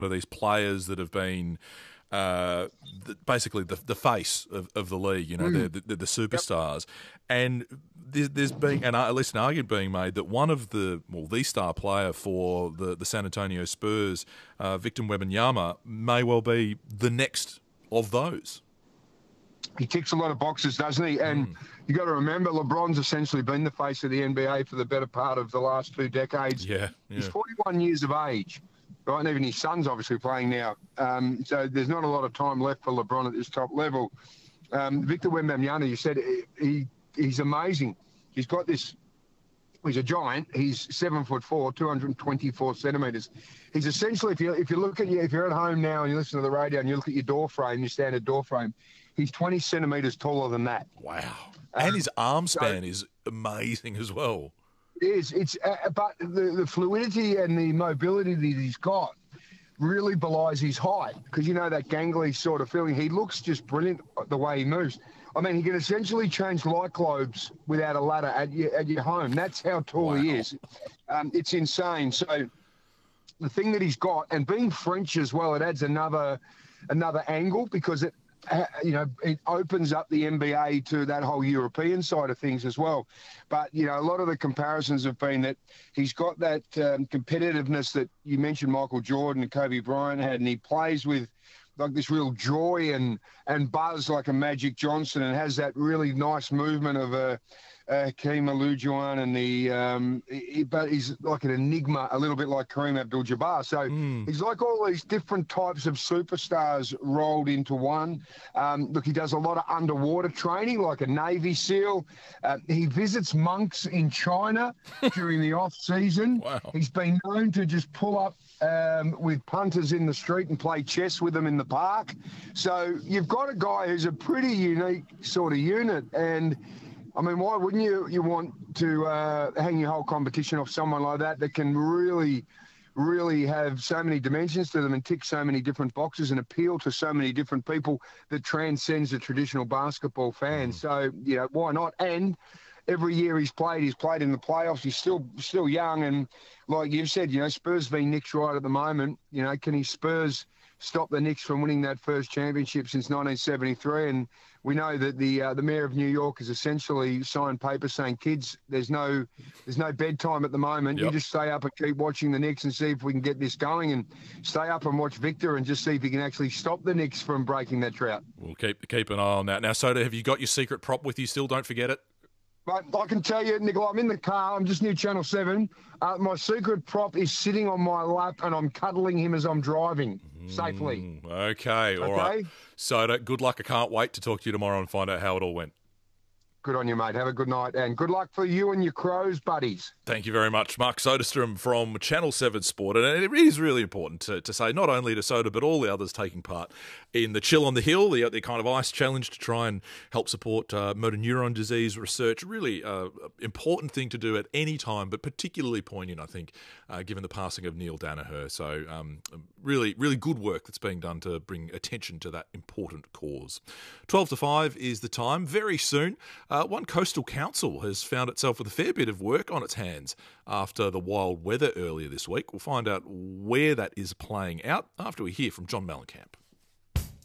of these players that have been basically the face of the league. You know, they're the superstars. And there's been at least an argument being made that one of the star player for the San Antonio Spurs, Victor Wembanyama, may well be the next of those. He ticks a lot of boxes, doesn't he? And you got to remember, LeBron's essentially been the face of the NBA for the better part of the last 2 decades. Yeah. He's 41 years of age, right? And even his son's obviously playing now. So there's not a lot of time left for LeBron at this top level. Victor Wembanyama, you said he's amazing. He's got this. He's a giant. He's 7'4", 224 centimeters. He's essentially, if you look at if you're at home now and you listen to the radio and you look at your door frame, your standard door frame, he's 20 centimeters taller than that. Wow! And his arm span is amazing as well. It is. It's but the fluidity and the mobility that he's got really belies his height, because you know that gangly sort of feeling. He looks just brilliant the way he moves. I mean, he can essentially change light globes without a ladder at your home. That's how tall he is. It's insane. So the thing that he's got, and being French as well, it adds another angle, because it opens up the NBA to that whole European side of things as well. But, a lot of the comparisons have been that he's got that competitiveness that you mentioned Michael Jordan and Kobe Bryant had, and he plays with like this real joy and buzz like a Magic Johnson, and has that really nice movement of a Hakeem Olajuwon, and but he's like an enigma, a little bit like Kareem Abdul-Jabbar. So he's like all these different types of superstars rolled into one. Look, he does a lot of underwater training, like a Navy SEAL. He visits monks in China during the off season. Wow. He's been known to just pull up with punters in the street and play chess with them in the park. So you've got a guy who's a pretty unique sort of unit. And I mean, why wouldn't you want to hang your whole competition off someone like that can really, really have so many dimensions to them and tick so many different boxes and appeal to so many different people that transcends the traditional basketball fan. So, why not? And every year he's played in the playoffs. He's still young, and like you've said, Spurs v Knicks right at the moment. Can his Spurs stop the Knicks from winning that first championship since 1973? And we know that the mayor of New York has essentially signed papers saying, kids, there's no bedtime at the moment. Yep. You just stay up and keep watching the Knicks and see if we can get this going, and stay up and watch Victor and just see if he can actually stop the Knicks from breaking that drought. We'll keep an eye on that. Now, Soda, have you got your secret prop with you still? Don't forget it. But I can tell you, Nicola, I'm in the car. I'm just near Channel 7. My secret prop is sitting on my lap, and I'm cuddling him as I'm driving safely. Okay, all right. Soda, good luck. I can't wait to talk to you tomorrow and find out how it all went. Good on you, mate. Have a good night, and good luck for you and your Crows buddies. Thank you very much, Mark Soderstrom from Channel 7 Sport. And it is really important to say, not only to Soda, but all the others taking part in the Chill on the Hill, the kind of ice challenge to try and help support motor neuron disease research. Really important thing to do at any time, but particularly poignant, I think, given the passing of Neil Danaher. So really, really good work that's being done to bring attention to that important cause. 12 to 5 is the time. Very soon, one coastal council has found itself with a fair bit of work on its hands after the wild weather earlier this week. We'll find out where that is playing out after we hear from John Mellencamp.